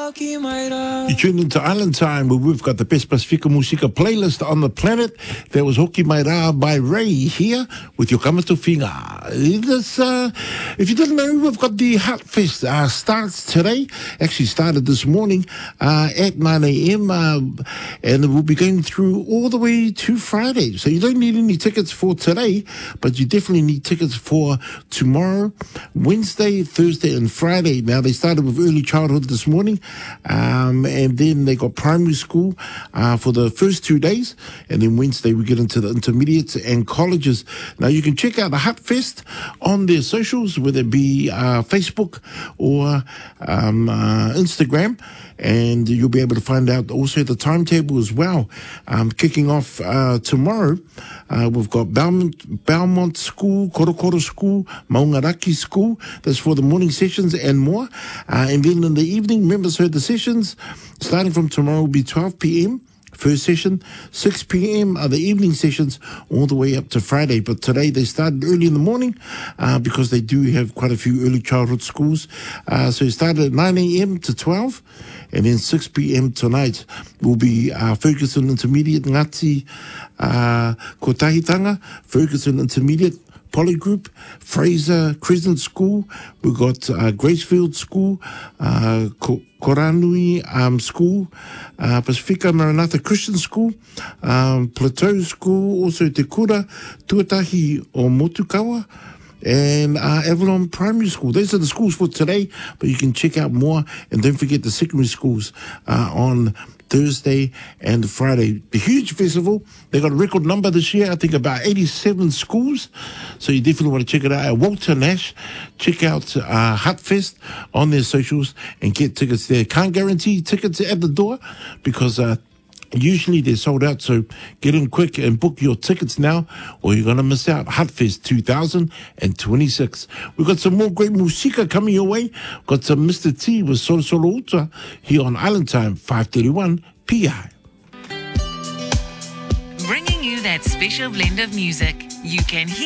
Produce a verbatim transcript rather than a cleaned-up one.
You tuned into Island Time, where we've got the best Pasifika Musika playlist on the planet. There was Hoki Mai Rā by Ray here with your Kamato Whinga. This, uh, if you didn't know, we've got the Heart Fest uh, starts today. Actually started this morning uh, at nine a.m. Uh, and we'll be going through all the way to Friday. So you don't need any tickets for today, but you definitely need tickets for tomorrow, Wednesday, Thursday, and Friday. Now, they started with early childhood this morning. Um, and then they got primary school uh, for the first two days. And then Wednesday we get into the intermediates and colleges. Now you can check out the Heart Fest on their socials, whether it be uh, Facebook or um, uh, Instagram. And you'll be able to find out also the timetable as well. Um, kicking off uh, tomorrow, uh, we've got Belmont, Belmont School, Korokoro School, Maungaraki School. That's for the morning sessions and more. Uh, and then in the evening, members heard the sessions. Starting from tomorrow will be twelve p.m. First session, six p.m. are the evening sessions all the way up to Friday. But today they started early in the morning uh, because they do have quite a few early childhood schools. Uh, so it started at nine a.m. to twelve, and then six p.m. tonight will be uh, Ferguson Intermediate, Ngati uh, Kotahitanga, Ferguson Intermediate, Poly Group, Fraser Crescent School. We've got uh, Gracefield School, uh, Ko- Koranui um, School, uh, Pasifika Maranatha Christian School, um, Plateau School, also Te Kura, Tuatahi o Motukawa, and uh, Avalon Primary School. Those are the schools for today, but you can check out more. And don't forget the secondary schools uh, on Thursday and Friday. The huge festival, they got a record number this year, I think about eighty-seven schools. So you definitely want to check it out at Walter Nash. Check out uh, Heart Fest on their socials and get tickets there. Can't guarantee tickets at the door because uh, usually they're sold out, so get in quick and book your tickets now or you're going to miss out. Heartfest two thousand twenty-six. We've got some more great musika coming your way. Got some Mister T with Solo Solo Ultra here on Island Time, five thirty-one P I. Bringing you that special blend of music you can hear.